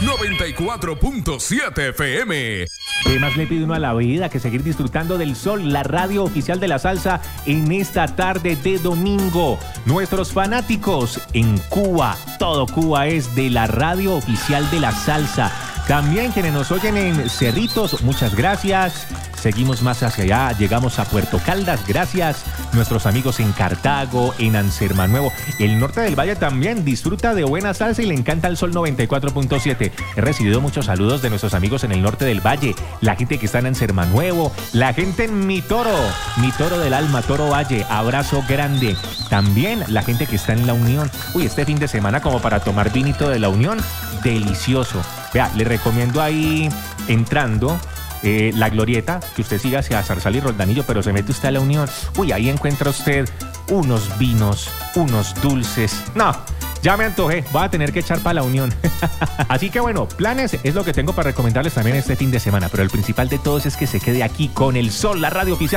94.7 FM. ¿Qué más le pide uno a la vida que seguir disfrutando del Sol, la radio oficial de la salsa, en esta tarde de domingo? Nuestros fanáticos en Cuba, todo Cuba es de la radio oficial de la salsa. También quienes nos oyen en Cerritos, muchas gracias. Seguimos más hacia allá, llegamos a Puerto Caldas, gracias. Nuestros amigos en Cartago, en Ansermanuevo. El norte del valle también disfruta de buena salsa y le encanta el Sol 94.7. He recibido muchos saludos de nuestros amigos en el norte del valle, la gente que está en Ansermanuevo, la gente en mi toro del alma, Toro Valle, abrazo grande. También la gente que está en La Unión. Uy, este fin de semana como para tomar vinito de La Unión, delicioso. Vea, le recomiendo ahí entrando la Glorieta, que usted siga hacia Zarzal y Roldanillo, pero se mete usted a La Unión. Uy, ahí encuentra usted unos vinos, unos dulces. No, ya me antojé, voy a tener que echar para La Unión. Así que bueno, planes es lo que tengo para recomendarles también este fin de semana, pero el principal de todos es que se quede aquí con el Sol, la radio oficial